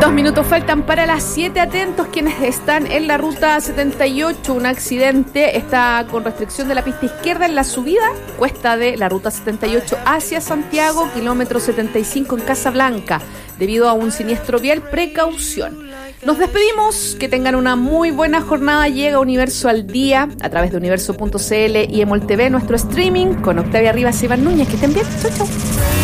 2 minutos faltan para las 7. Atentos quienes están en la ruta 78. Un accidente está con restricción de la pista izquierda en la subida, cuesta de la ruta 78 hacia Santiago, kilómetro 75 en Casablanca. Debido a un siniestro vial, precaución. Nos despedimos, que tengan una muy buena jornada. Llega Universo al Día a través de universo.cl y Emol TV, nuestro streaming, con Octavia Rivas y Iván Núñez. Que estén bien, chau, chau.